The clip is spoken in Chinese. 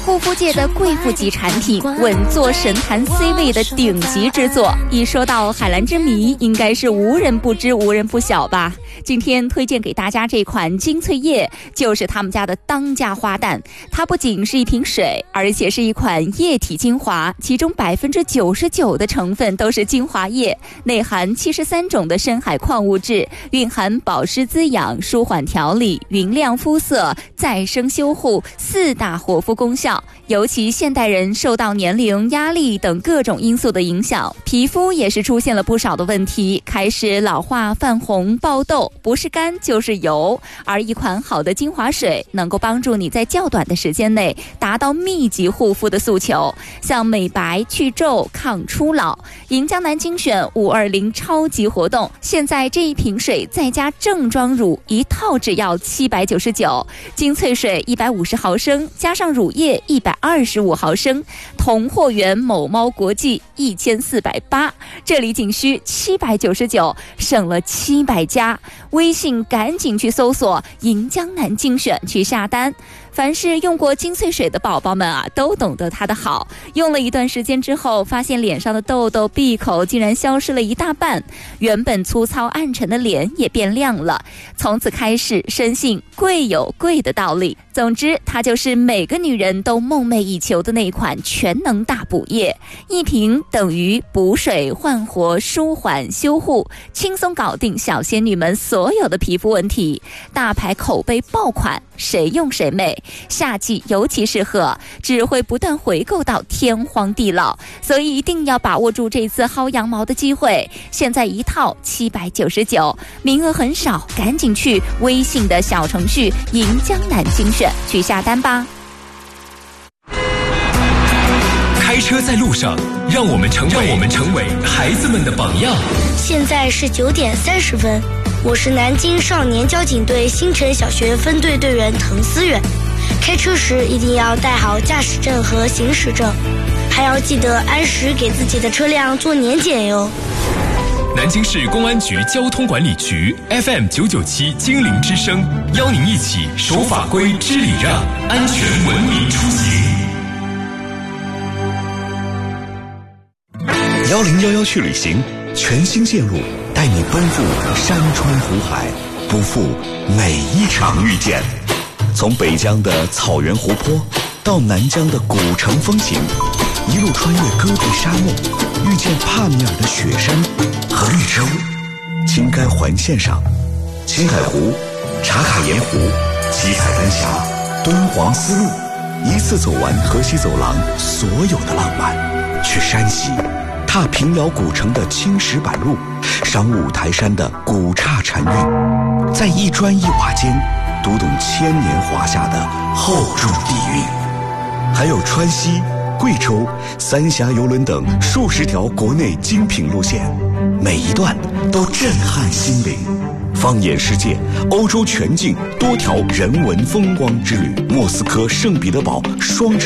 护肤界的贵妇级产品，稳坐神坛 C 位的顶级之作。一说到海蓝之谜，应该是无人不知无人不晓吧。今天推荐给大家这款精粹液，就是他们家的当家花旦。它不仅是一瓶水，而且是一款液体精华，其中99%的成分都是精华液，内含73种的深海矿物质，蕴含保湿滋养、舒缓调理、匀亮肤色、再生修护4大活肤功效。尤其现代人受到年龄、压力等各种因素的影响，皮肤也是出现了不少的问题，开始老化、泛红、爆痘，不是干就是油。而一款好的精华水能够帮助你在较短的时间内达到密集护肤的诉求，像美白、去皱、抗初老。银江南精选520超级活动，现在这一瓶水再加正装乳一套只要799，精粹水150毫升加上乳液125毫升，同货源某猫国际1480，这里仅需799，省了700加。微信赶紧去搜索银江南精选去下单。凡是用过精粹水的宝宝们啊，都懂得它的好。用了一段时间之后，发现脸上的痘痘、闭口竟然消失了一大半，原本粗糙暗沉的脸也变亮了。从此开始，深信贵有贵的道理。总之，它就是每个女人都梦寐以求的那款全能大补液，一瓶等于补水、焕活、舒缓、修护，轻松搞定小仙女们所有的皮肤问题。大牌口碑爆款，谁用谁美，夏季尤其适合，只会不断回购到天荒地老，所以一定要把握住这次薅羊毛的机会。现在一套799，名额很少，赶紧去微信的小程序银江南精选去下单吧。 开车在路上，让我们成为孩子们的榜样。 现在是9点30分，我是南京少年交警队新城小学分队队员滕思远。开车时一定要带好驾驶证和行驶证，还要记得按时给自己的车辆做年检哟。 南京市公安局交通管理局 FM997精灵之声，邀您一起守法规、知礼让，安全文明出行。1011去旅行，全新线路带你奔赴山川湖海，不负每一场遇见。从北疆的草原湖泊到南疆的古城风情，一路穿越戈壁沙漠，遇见帕米尔的雪山和绿洲。青该环线上，青海湖、茶卡盐湖、七彩丹霞、敦煌丝路，一次走完河西走廊所有的浪漫。去山西踏平遥古城的青石板路，赏五台山的古刹禅韵，在一砖一瓦间读懂千年华夏的厚重底蕴。还有川西、贵州、三峡邮轮等数十条国内精品路线，每一段都震撼心灵。放眼世界，欧洲全境多条人文风光之旅，莫斯科圣彼得堡双城